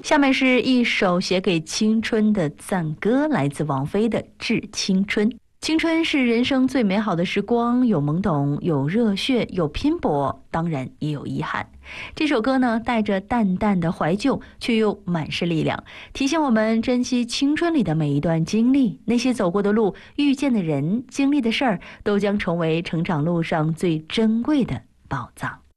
下面是一首写给青春的赞歌，来自王菲的《致青春》。青春是人生最美好的时光，有懵懂，有热血，有拼搏，当然也有遗憾。这首歌呢，带着淡淡的怀旧，却又满是力量，提醒我们珍惜青春里的每一段经历。那些走过的路，遇见的人，经历的事儿，都将成为成长路上最珍贵的宝藏。